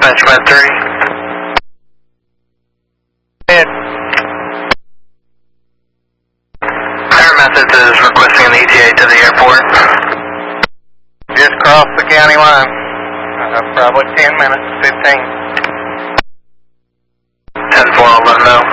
Dispatch Med 3. Ed. Air Methods is requesting an ETA to the airport. Just crossed the county line. Probably 10 minutes, 15. 10-4, I'll let them know.